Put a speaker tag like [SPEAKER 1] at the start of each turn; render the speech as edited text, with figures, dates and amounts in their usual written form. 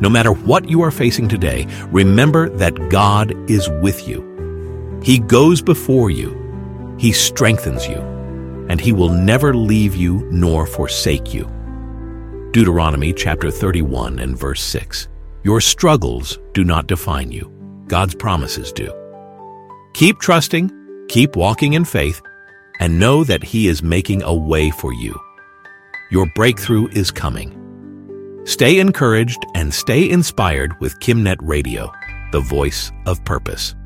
[SPEAKER 1] No matter what you are facing today, remember that God is with you. He goes before you. He strengthens you, and He will never leave you nor forsake you. Deuteronomy chapter 31 and verse 6. Your struggles do not define you. God's promises do. Keep trusting, keep walking in faith, and know that He is making a way for you. Your breakthrough is coming. Stay encouraged and stay inspired with KimNet Radio, the voice of purpose.